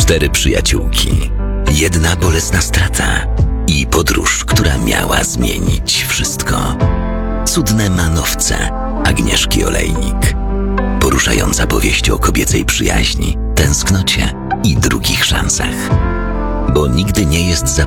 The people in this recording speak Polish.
4 przyjaciółki, jedna bolesna strata i podróż, która miała zmienić wszystko. Cudne manowce Agnieszki Olejnik. Poruszająca powieść o kobiecej przyjaźni, tęsknocie i drugich szansach. Bo nigdy nie jest za